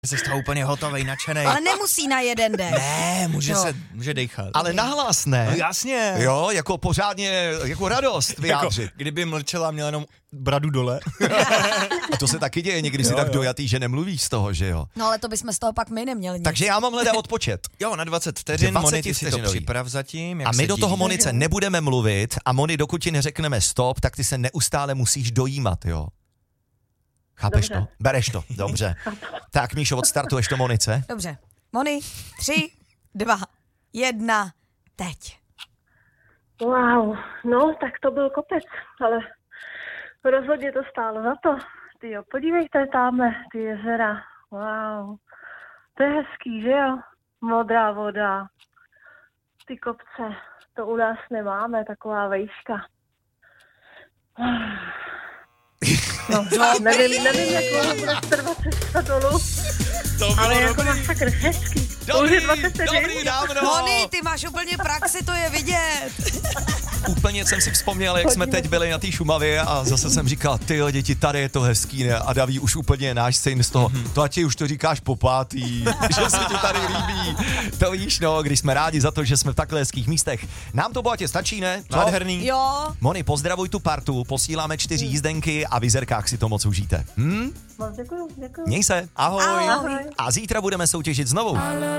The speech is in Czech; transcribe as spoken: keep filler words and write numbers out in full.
Jsi z toho úplně hotovej, nadšenej. Ale nemusí na jeden den. Ne, může Jo. se, může dejchat. Ale nahlas ne. No jasně. Jo, jako pořádně, jako radost vyjádřit. Jako, kdyby mlčela, měla jenom bradu dole. A to se taky děje, někdy jsi Jo, tak jo. dojatý, že nemluvíš z toho, že jo. No ale to bychom z toho pak my neměli nic. Takže já mám hledá odpočet. Jo, na dvacet vteřin, dvacet Moni, ty si to vteřinový. připrav zatím. Jak A my se do toho, divíš. Monice, nebudeme mluvit a Moni, dokud ti neřekneme stop, tak ty se neustále musíš dojímat, jo. Chápeš Dobře. to? Bereš to, dobře. Tak, Míšo, odstartuješ to, Monice. Dobře. Moni, tři, dva, jedna, teď. Wow, no tak to byl kopec, ale rozhodně to stálo za to. Tyjo, podívejte tamhle, ty jezera, wow, to je hezký, že jo? Modrá voda, ty kopce, to u nás nemáme, taková vejška. No, nevím, nevím, jak dlouho bude trvat cesta dolů, To ale jako masakr hezký. To už je dvacet dobrý, dávno. Moni, ty máš úplně praxi, to je vidět. Úplně jsem si vzpomněl, jak jsme teď byli na té Šumavě a zase jsem říkal, tyjo, děti, tady je to hezký, ne? A Daví už úplně náš syn z toho, to ať ti už to říkáš po pátý, že se ti tady líbí. To víš, no, když jsme rádi za to, že jsme v takhle hezkých místech. Nám to bohatě stačí, ne? Co? Nádherný. Jo. Moni, pozdravuj tu partu, posíláme čtyři jízdenky a v Jizerkách si to moc užijte. Hm? Moc děkuju, děkuju. Měj se. Ahoj. Ahoj. A zítra budeme soutěžit znovu.